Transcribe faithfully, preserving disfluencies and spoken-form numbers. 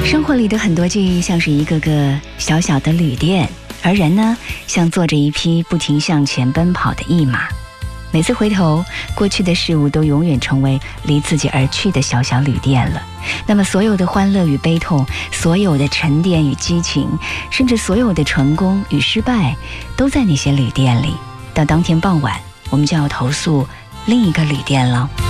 生活里的很多记忆像是一个个小小的旅店，而人呢，像坐着一匹不停向前奔跑的驿马。每次回头，过去的事物都永远成为离自己而去的小小旅店了。那么所有的欢乐与悲痛，所有的沉淀与激情，甚至所有的成功与失败，都在那些旅店里。到当天傍晚，我们就要投宿另一个旅店了。